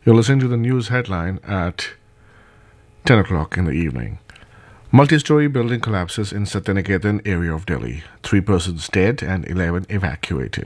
You're listening to the news headline at 10 o'clock in the evening. Multi-story building collapses in Satyaniketan area of Delhi. 3 persons dead and 11 evacuated.